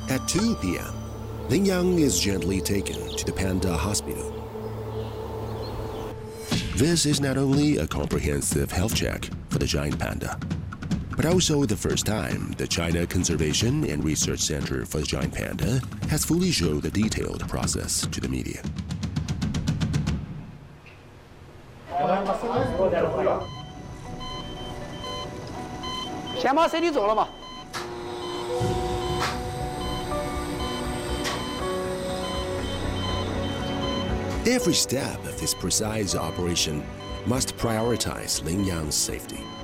At 2 p.m., Ling Yang is gently taken to the panda hospital. This is not only a comprehensive health check for the giant panda, but also the first time the China Conservation and Research Center for the Giant Panda has fully showed the detailed process to the media. 先把身体做了嘛。 Every step of this precise operation must prioritize Ling Yang's safety.